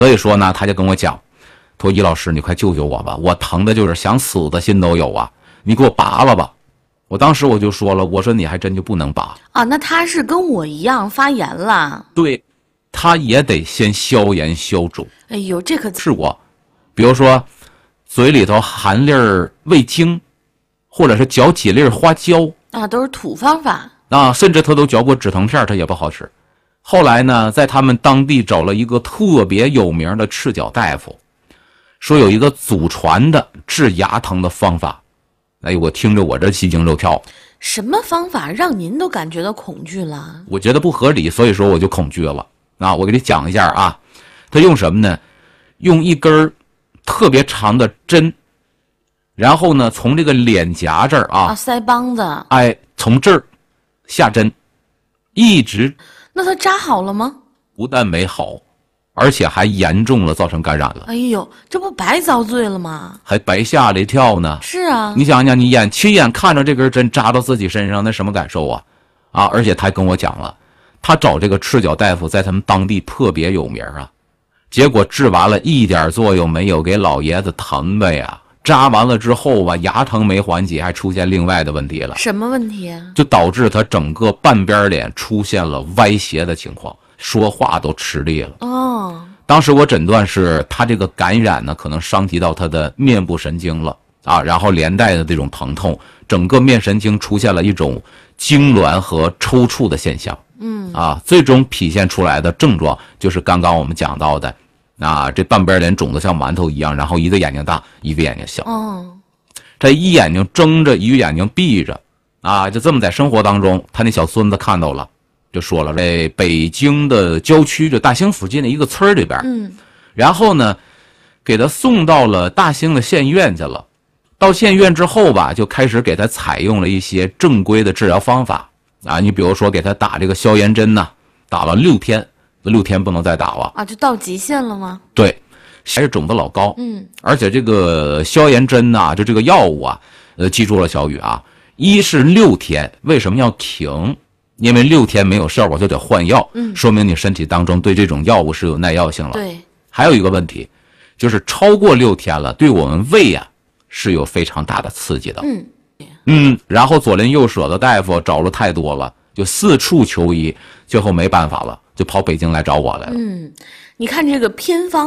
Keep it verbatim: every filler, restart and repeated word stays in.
所以说呢，他就跟我讲，他说：“易老师，你快救救我吧，我疼的就是想死的心都有啊，你给我拔了吧。”我当时我就说了，我说你还真就不能拔啊。那他是跟我一样发炎了？ 对，他也得先消炎消肿。 哎呦，这可是我，比如说嘴里头含粒儿味精，或者是嚼几粒花椒啊，都是土方法啊，甚至他都嚼过止疼片，他也不好使。后来呢，在他们当地找了一个特别有名的赤脚大夫，说有一个祖传的治牙疼的方法。哎，我听着我这心惊肉跳。 什么方法让您都感觉到恐惧了？ 我觉得不合理，所以说我就恐惧了啊！我给你讲一下啊，他用什么呢？用一根特别长的针，然后呢，从这个脸颊这儿啊， 啊，腮帮子， 哎，从这儿下针，一直。 那他扎好了吗？ 不但没好，而且还严重了，造成感染了。 哎呦，这不白遭罪了吗？ 还白吓了一跳呢。 是啊， 你想想，你眼亲眼看着这根针扎到自己身上，那什么感受啊？啊！而且他还跟我讲了，他找这个赤脚大夫在他们当地特别有名啊。结果治完了一点作用没有，给老爷子疼的呀。扎完了之后吧，牙疼没缓解，还出现另外的问题了。 什么问题啊？ 就导致他整个半边脸出现了歪斜的情况，说话都吃力了。 哦， 当时我诊断是他这个感染呢，可能伤及到他的面部神经了啊，然后连带的这种疼痛，整个面神经出现了一种痉挛和抽搐的现象。 嗯啊，最终体现出来的症状就是刚刚我们讲到的。啊，这半边脸肿得像馒头一样，然后一个眼睛大，一个眼睛小。 哦， 这一眼睛睁着，一个眼睛闭着，啊，就这么在生活当中，他那小孙子看到了，就说了，这北京的郊区，就大兴附近的一个村里边， 嗯， 然后呢，给他送到了大兴的县医院去了。到县医院之后吧，就开始给他采用了一些正规的治疗方法啊，你比如说给他打这个消炎针呐、啊，打了六天。六天不能再打了啊，就到极限了吗？ 对，还是肿得老高。 嗯， 而且这个消炎针呐、啊，就这个药物啊，呃，记住了，小雨啊，一是六天，为什么要停？因为六天没有效果就得换药， 嗯， 说明你身体当中对这种药物是有耐药性了。 对， 还有一个问题，就是超过六天了，对我们胃啊是有非常大的刺激的。 嗯嗯，然后左邻右舍的大夫找了太多了，就四处求医，最后没办法了。就跑北京来找我来了。 嗯，你看这个偏方。